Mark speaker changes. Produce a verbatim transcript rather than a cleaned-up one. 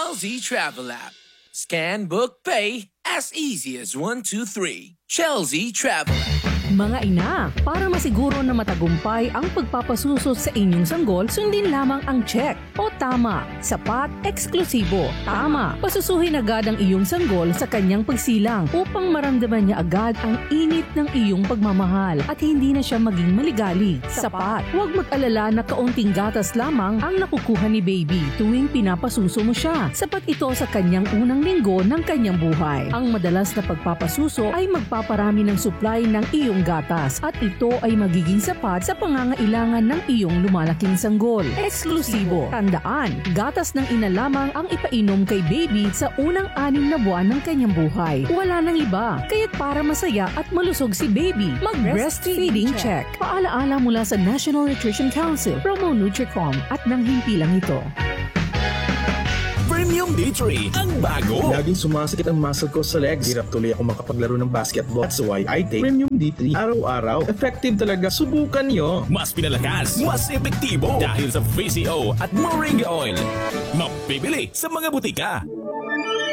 Speaker 1: Chelsea Travel App. Scan, book, pay as easy as one, two, three. Chelsea Travel App.
Speaker 2: Mga ina, para masiguro na matagumpay ang pagpapasuso sa inyong sanggol, sundin lamang ang check o tama, sapat, eksklusibo. Tama, pasusuhin agad ang iyong sanggol sa kanyang pagsilang upang maramdaman niya agad ang init ng iyong pagmamahal at hindi na siya maging maligali. Sapat, huwag mag-alala na kaunting gatas lamang ang nakukuha ni baby tuwing pinapasuso mo siya. Sapat ito sa kanyang unang linggo ng kanyang buhay. Ang madalas na pagpapasuso ay magpaparami ng supply ng iyong gatas at ito ay magiging sapat sa pangangailangan ng iyong lumalaking sanggol. Eksklusibo. Tandaan, gatas ng ina lamang ang ipainom kay baby sa unang anim na buwan ng kanyang buhay. Wala nang iba. Kaya't para masaya at malusog si baby, mag-breastfeeding check. Paalaala mula sa National Nutrition Council, Promo Nutricom at ng himpilang ito.
Speaker 3: Premium D three, ang bago.
Speaker 4: Laging sumasakit ang muscle ko sa legs. Hirap tuloy ako makapaglaro ng basketball. That's why I take Premium D three araw-araw. Effective talaga. Subukan nyo.
Speaker 3: Mas pinalakas, mas epektibo dahil sa V C O at Moringa Oil. Mapibili sa mga butika.